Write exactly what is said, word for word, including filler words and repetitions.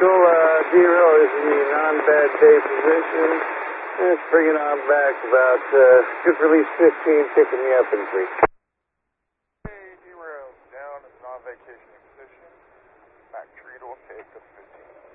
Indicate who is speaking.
Speaker 1: vehicle, uh, zero is in the non-bad day position. Let's bring it on back about, uh, good release fifteen, picking me up in three.
Speaker 2: Hey, derail down in non-vacationing position. Back three to okay, fifteen.